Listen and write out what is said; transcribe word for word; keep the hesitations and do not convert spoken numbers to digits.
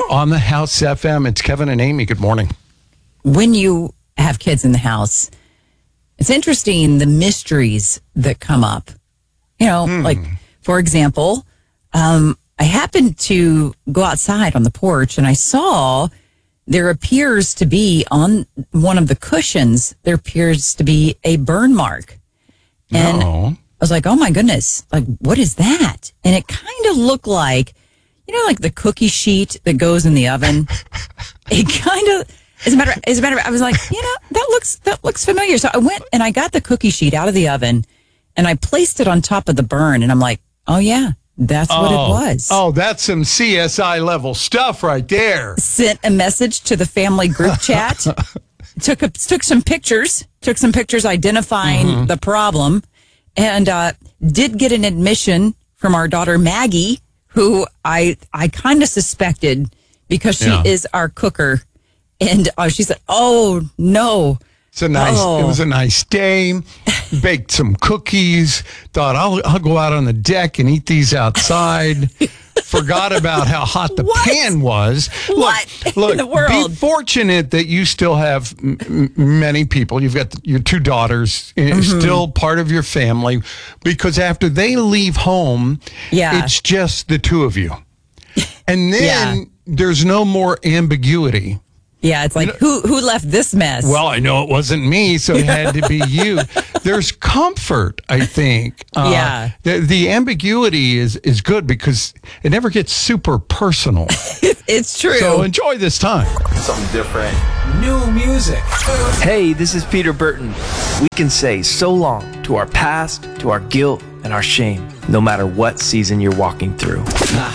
on the House F M. It's Kevin and Amy. Good morning. When you have kids in the house, it's interesting the mysteries that come up. You know, hmm. like, for example, um, I happened to go outside on the porch and I saw there appears to be on one of the cushions, there appears to be a burn mark. And no. I was like, oh my goodness, like, what is that? And it kind of looked like, you know, like the cookie sheet that goes in the oven. It kind of, as a matter, as a matter of, I was like, you know, that looks, that looks familiar. So I went and I got the cookie sheet out of the oven and I placed it on top of the burn. And I'm like, oh yeah, that's oh, what it was. Oh, that's some C S I level stuff right there. Sent a message to the family group chat. Took a, took some pictures, took some pictures identifying mm-hmm. the problem, and uh, did get an admission from our daughter Maggie, who I I kind of suspected because she yeah. is our cooker, and uh, she said, "Oh no." It's a nice. Oh. It was a nice day. Baked some cookies. Thought I'll I'll go out on the deck and eat these outside. Forgot about how hot the what? pan was. What look, look, in the world? Be fortunate that you still have m- many people. You've got your two daughters, mm-hmm. still part of your family, because after they leave home, yeah. it's just the two of you, and then yeah. there's no more ambiguity. Yeah, it's like, who who left this mess? Well, I know it wasn't me, so it had to be you. There's comfort, I think. Uh, yeah. The, the ambiguity is, is good because it never gets super personal. It's true. So enjoy this time. Something different. New music. Hey, this is Peter Burton. We can say so long to our past, to our guilt, and our shame, no matter what season you're walking through. The